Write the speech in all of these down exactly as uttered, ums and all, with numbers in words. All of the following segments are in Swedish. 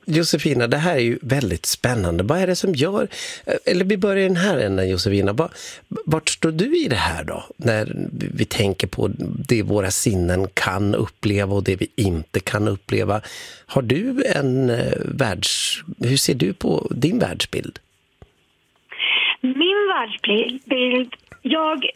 Josefina, det här är ju väldigt spännande. Vad är det som gör, eller vi börjar i den här änden, Josefina. Vart står du i det här då? När vi tänker på det våra sinnen kan uppleva och det vi inte kan uppleva. Har du en världs... Hur ser du på din världsbild? Min världsbild, jag...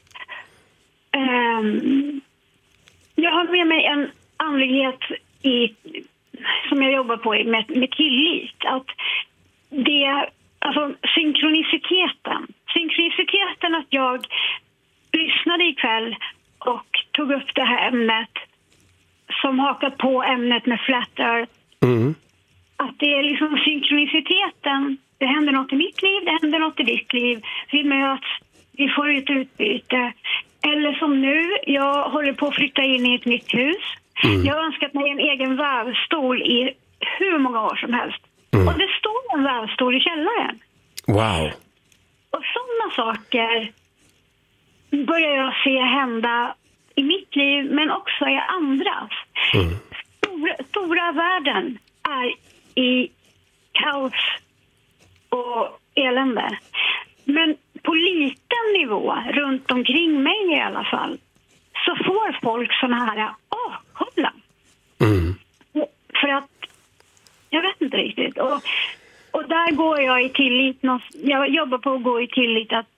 Um, jag har med mig en andlighet i... som jag jobbar på med, med tillit, att det, alltså synkroniciteten synkroniciteten att jag lyssnade ikväll och tog upp det här ämnet som hakar på ämnet med flat earth. Mm. Att det är liksom synkroniciteten, det händer något i mitt liv, det händer något i ditt liv, vi möts, vi får ett utbyte. Eller som nu, jag håller på att flytta in i ett nytt hus. Mm. Jag har önskat mig en egen vävstol i hur många år som helst. Mm. Och det står en vävstol i källaren. Wow. Och sådana saker börjar jag se hända i mitt liv, men också i andras. Mm. Stora, stora världen är i kaos och elände. Men på liten nivå, runt omkring mig i alla fall, så får folk såna här åh, kolla. Mm. För att jag vet inte riktigt. Och, och där går jag i tillit. Jag jobbar på att gå i tillit att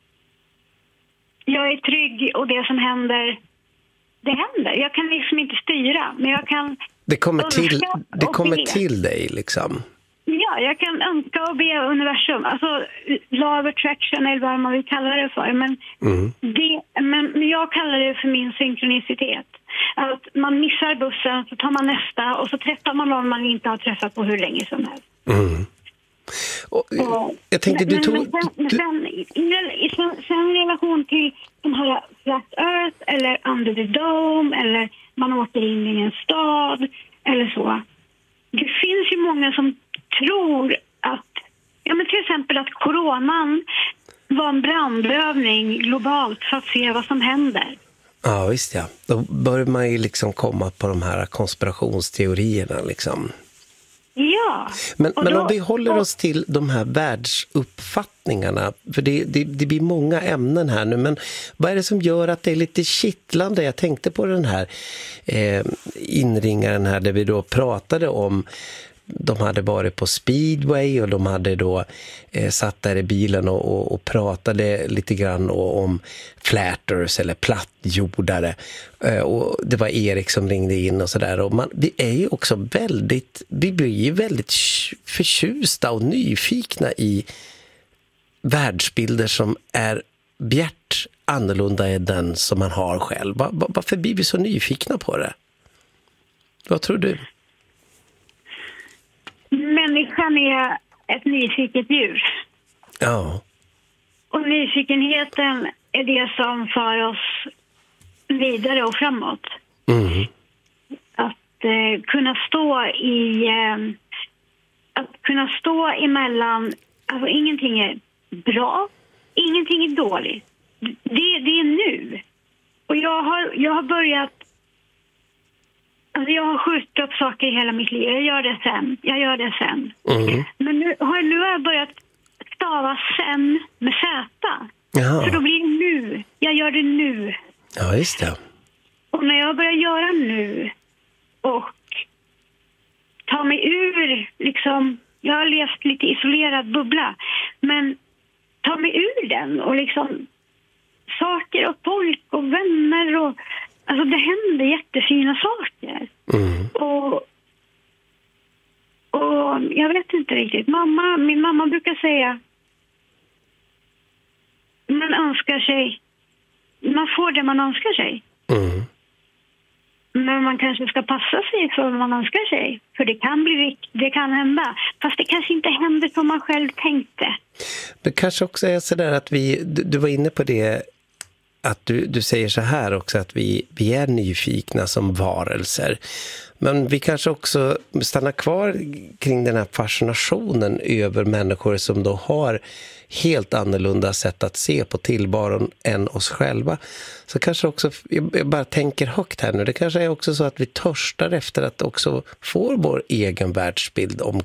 jag är trygg och det som händer, det händer. Jag kan liksom inte styra, men jag kan det kommer till det kommer till dig liksom. Ja, jag kan önska och be universum, alltså law of attraction eller vad man vill kalla det för, men, mm. det, men jag kallar det för min synkronicitet. Att man missar bussen, så tar man nästa och så träffar man någon man inte har träffat på hur länge som helst. Mm. Och, och, jag tänkte men, du tog... Men sen, du... sen, sen, sen i relation till de här flat earth eller under the dome eller man åker in i en stad eller så. Det finns ju många som tror att, ja men till exempel att coronan var en brandövning globalt för att se vad som händer. Ja visst ja, då börjar man ju liksom komma på de här konspirationsteorierna liksom. Ja. Men, men då, om vi håller och, oss till de här världsuppfattningarna, för det, det, det blir många ämnen här nu, men vad är det som gör att det är lite kittlande? Jag tänkte på den här eh, inringaren här där vi då pratade om, de hade varit på speedway och de hade då eh, satt där i bilen och, och, och pratade lite grann och, om flatters eller plattjordare eh, och det var Erik som ringde in och sådär, och man, vi är ju också väldigt, vi blir ju väldigt förtjusta och nyfikna i världsbilder som är bjärt annorlunda än den som man har själv. Var, var, varför blir vi så nyfikna på det? Vad tror du? Människan är ett nyfiket djur. Ja. Och nyfikenheten är det som för oss vidare och framåt. Mm. Att eh, kunna stå i... Eh, att kunna stå emellan... Alltså ingenting är bra, ingenting är dåligt. Det, det är nu. Och jag har, jag har börjat... Alltså jag har skjutit upp saker i hela mitt liv. Jag gör det sen. Jag gör det sen. Mm. Men nu har, nu har jag börjat stava sen med Z. Jaha. Så då blir det nu. Jag gör det nu. Ja, just det. Och när jag börjar göra nu och ta mig ur liksom... Jag har levt lite isolerad bubbla. Men ta mig ur den och liksom saker och folk och vänner och... Alltså det händer jättefina saker. Mm. Och, och jag vet inte riktigt. Mamma, min mamma brukar säga man önskar sig, man får det man önskar sig. Mm. Men man kanske ska passa sig för vad man önskar sig. För det kan bli, det kan hända. Fast det kanske inte händer som man själv tänkte. Det kanske också är så där att vi, du, du var inne på det, att du, du säger så här också, att vi, vi är nyfikna som varelser. Men vi kanske också stannar kvar kring den här fascinationen över människor som då har helt annorlunda sätt att se på tillvaron än oss själva. Så kanske också, jag bara tänker högt här nu, det kanske är också så att vi törstar efter att också få vår egen världsbild om,